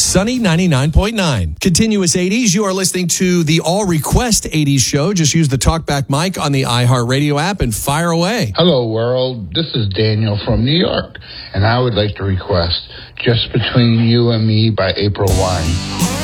Sunny 99.9. Continuous 80s. You are listening to the All Request 80s show. Just use the TalkBack mic on the iHeartRadio app and fire away. Hello, world. This is Daniel from New York, and I would like to request Just Between You and Me by April Wine.